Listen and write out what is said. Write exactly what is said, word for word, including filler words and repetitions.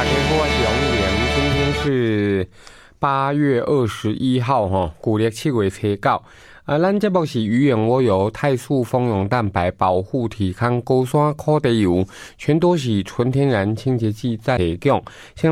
大家好，我是王莹，今天是八月二十一号，哈，古历七月初九。啊，咱节目是鱼眼蜗油、泰素蜂蛹蛋白保护体康高山苦茶油，全都是纯天然清洁剂在提供。